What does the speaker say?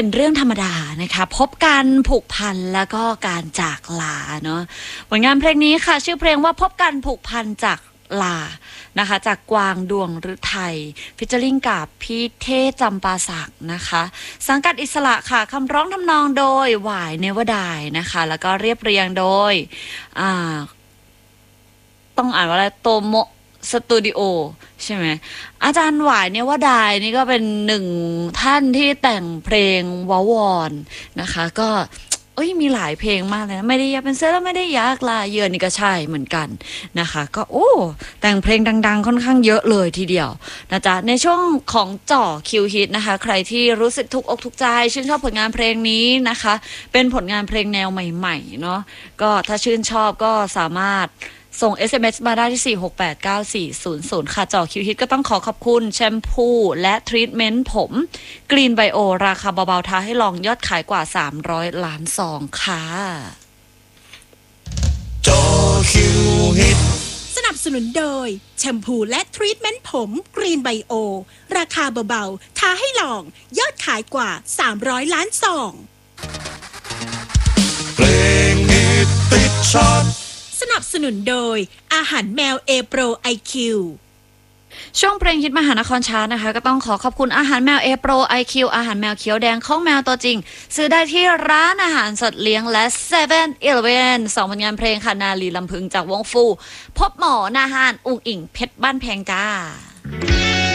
เป็นเรื่องธรรมดานะคะพบการผูกพันแล้วก็การจากลาเนาะผลงานเพลงนี้ค่ะชื่อเพลงว่าพบกันผูกพันจากลานะคะจากกวางดวงฤทัยฟิชเจอริงกับพี่เทพจำปาสักนะคะสังกัดอิสระค่ะคำร้องทำนองโดยหวายเนวดายนะคะแล้วก็เรียบเรียงโดยต้องอ่านว่าอะไรโตโมสตูดิโอใช่ไหมอาจารย์หวายเนี่ยว่าดายนี่ก็เป็นหนึ่งท่านที่แต่งเพลงวาวอนนะคะก็มีหลายเพลงมากเลยนะไม่ได้อยากเป็นเสื้อแล้วไม่ได้อยากลาเยือนนี่ก็ใช่เหมือนกันนะคะก็แต่งเพลงดังๆค่อนข้างเยอะเลยทีเดียวนะจ๊ะในช่วงของจ่อคิวฮิตนะคะใครที่รู้สึกถูกอกถูกใจชื่นชอบผลงานเพลงนี้นะคะเป็นผลงานเพลงแนวใหม่ๆเนาะก็ถ้าชื่นชอบก็สามารถส่ง SMS มาได้ที่ 4689400 ค่ะจ่อคิวฮิตก็ต้องขอขอบคุณแชมพูและทรีทเมนต์ผมกรีนไบโอราคาเบาๆท้าให้ลองยอดขายกว่า300 ล้านซองค่ะจ่อคิวฮิตสนับสนุนโดยแชมพูและทรีทเมนต์ผมกรีนไบโอราคาเบาๆท้าให้ลองยอดขายกว่า300 ล้านซองเพลงฮิตติดชาร์ตสนับสนุนโดยอาหารแมวเอโปรไอคิวช่วงเพลงฮิตมหานครชาร์ตนะคะก็ต้องขอขอบคุณอาหารแมวเอโปรไอคิวอาหารแมวเขียวแดงของแมวตัวจริงซื้อได้ที่ร้านอาหารสัตว์เลี้ยงและ7-Eleven 2ผลงานเพลงค่ะนาลีลำพึงจากวงฟูพบหมอนาฮานอุ๋งอิงเพชรบ้านแพงจ้า